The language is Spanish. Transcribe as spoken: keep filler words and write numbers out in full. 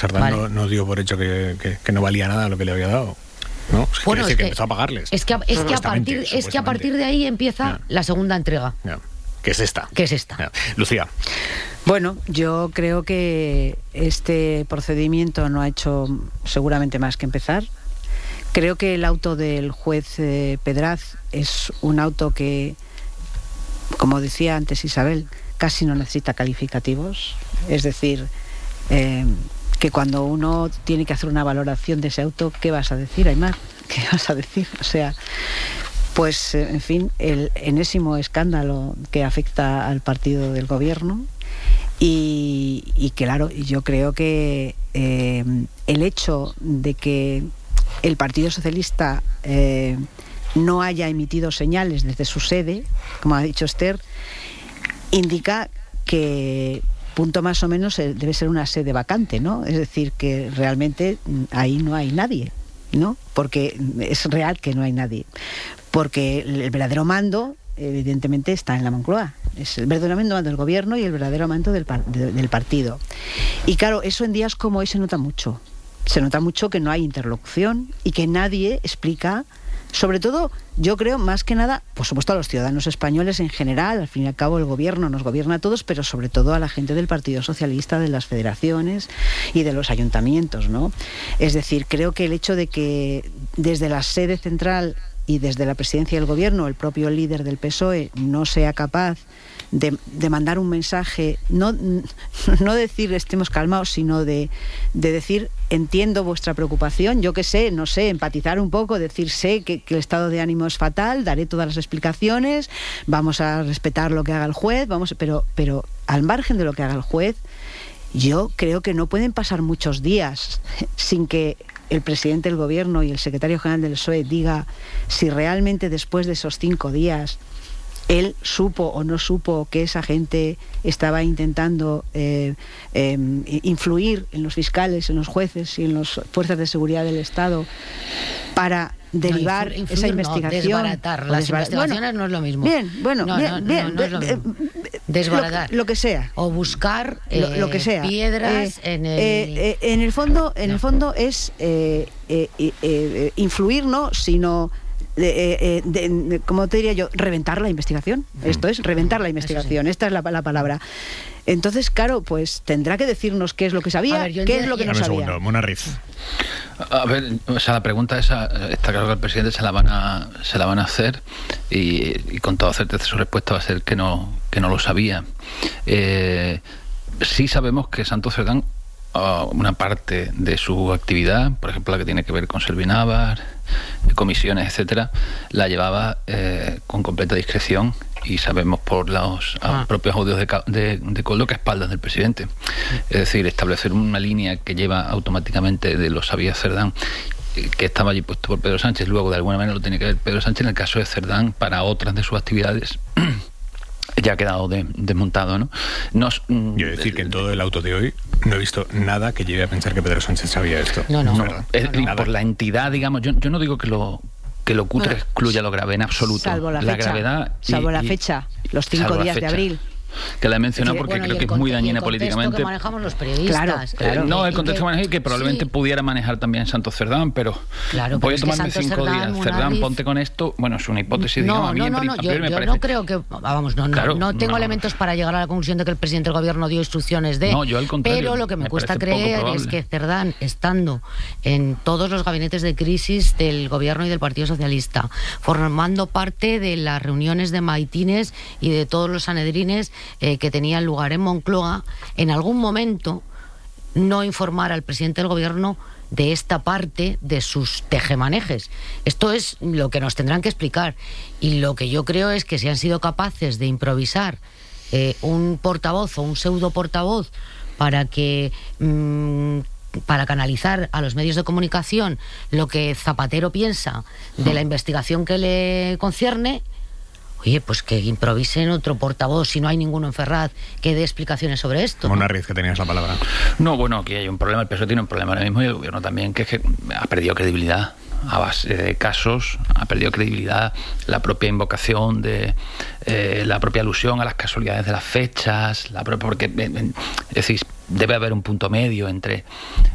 Sardán vale. no, no dio por hecho que, que, que no valía nada lo que le había dado. ¿No? Es bueno, es que, que empezó a pagarles. Es que, es, que a partir, es que a partir de ahí empieza yeah. la segunda entrega. Yeah. ¿Qué es esta? ¿Qué es esta? Yeah. Lucía. Bueno, yo creo que este procedimiento no ha hecho seguramente más que empezar. Creo que el auto del juez eh, Pedraz es un auto que, como decía antes Isabel, casi no necesita calificativos. Es decir, eh, que cuando uno tiene que hacer una valoración de ese auto, ¿qué vas a decir, Aymar? ¿Qué vas a decir? O sea, pues, en fin, el enésimo escándalo que afecta al partido del gobierno y, y claro, yo creo que eh, el hecho de que el Partido Socialista eh, no haya emitido señales desde su sede, como ha dicho Esther, indica que punto más o menos debe ser una sede vacante, ¿no? Es decir, que realmente ahí no hay nadie, ¿no? Porque es real que no hay nadie. Porque el verdadero mando, evidentemente, está en la Moncloa. Es el verdadero mando del gobierno y el verdadero mando del, par de, del partido. Y claro, eso en días como hoy se nota mucho. Se nota mucho que no hay interlocución y que nadie explica, sobre todo, yo creo, más que nada, por supuesto a los ciudadanos españoles en general, al fin y al cabo el gobierno nos gobierna a todos, pero sobre todo a la gente del Partido Socialista, de las federaciones y de los ayuntamientos, ¿no? Es decir, creo que el hecho de que desde la sede central y desde la presidencia del gobierno el propio líder del P S O E no sea capaz de, de mandar un mensaje, no, no decir estemos calmados, sino de, de decir entiendo vuestra preocupación, yo qué sé, no sé, empatizar un poco, decir sé que, que el estado de ánimo es fatal, daré todas las explicaciones, vamos a respetar lo que haga el juez, vamos, pero, pero al margen de lo que haga el juez, yo creo que no pueden pasar muchos días sin que el presidente del gobierno y el secretario general del P S O E diga si realmente después de esos cinco días él supo o no supo que esa gente estaba intentando eh, eh, influir en los fiscales, en los jueces y en las fuerzas de seguridad del Estado para derivar no, influir, esa investigación. No, desbaratar. Las desbar investigaciones bueno, no es lo mismo. Bien, bueno, no, bien, no, bien. No, no es lo mismo. Desbaratar. Lo, lo que sea. O buscar eh, lo, lo que sea. piedras eh, en el... Eh, eh, en el fondo, en no. el fondo es eh, eh, eh, eh, influir, no, sino... De, eh, de, de, como te diría yo, reventar la investigación. Mm. Esto es, reventar la investigación. Sí. Esta es la, la palabra. Entonces, claro, pues tendrá que decirnos qué es lo que sabía, ver, qué es lo que no sabía. Segundo, Mona Riz. A ver, o sea, la pregunta esa, está claro que al presidente se la van a, se la van a hacer y, y con toda certeza su respuesta va a ser que no, que no lo sabía. Eh, sí sabemos que Santos Cerdán, uh, una parte de su actividad, por ejemplo la que tiene que ver con Servinavar, comisiones, etcétera, la llevaba eh, con completa discreción y sabemos por los ah. propios audios de, de, de Coldo que espaldas del presidente. Es decir, establecer una línea que lleva automáticamente de lo sabía Cerdán, que estaba allí puesto por Pedro Sánchez, luego de alguna manera lo tiene que ver Pedro Sánchez en el caso de Cerdán para otras de sus actividades. Ya ha quedado de, desmontado, ¿no? Nos, Yo decir que en todo el auto de hoy no he visto nada que lleve a pensar que Pedro Sánchez sabía esto. No, no. no, no, es, no. Por la entidad, digamos, yo, yo no digo que lo que lo cutre bueno, excluya lo grave en absoluto. Salvo la, la fecha, gravedad. Y, salvo la y, fecha, los cinco días de abril. Que la he mencionado sí, porque bueno, creo que es muy dañina políticamente. Que manejamos los periodistas. Claro, claro. Eh, no, el contexto que maneja y que sí. probablemente pudiera manejar también Santos Cerdán, pero claro, voy pero a tomarme es que cinco Cerdán, días. Cerdán, Riz... ponte con esto. Bueno, es una hipótesis, no, digamos. A mí no, en no, prim, no, yo, me yo parece... no creo que, vamos, no, no, claro, no tengo no, elementos no. para llegar a la conclusión de que el presidente del gobierno dio instrucciones de... No, yo al contrario. Pero lo que me, me cuesta creer es que Cerdán, estando en todos los gabinetes de crisis del gobierno y del Partido Socialista, formando parte de las reuniones de maitines y de todos los sanedrines eh, que tenían lugar en Moncloa, en algún momento no informar al presidente del gobierno de esta parte de sus tejemanejes. Esto es lo que nos tendrán que explicar. Y lo que yo creo es que si han sido capaces de improvisar eh, un portavoz o un pseudo portavoz para que mmm, para canalizar a los medios de comunicación lo que Zapatero piensa de la investigación que le concierne, oye, pues que improvisen otro portavoz, si no hay ninguno en Ferraz que dé explicaciones sobre esto. Mona ¿no? Riz, que tenías la palabra. No, bueno, aquí hay un problema, el P S O E tiene un problema ahora mismo y el gobierno también, que es que ha perdido credibilidad a base de casos, ha perdido credibilidad la propia invocación de eh, la propia alusión a las casualidades de las fechas, la propia, porque, es decir, debe haber un punto medio entre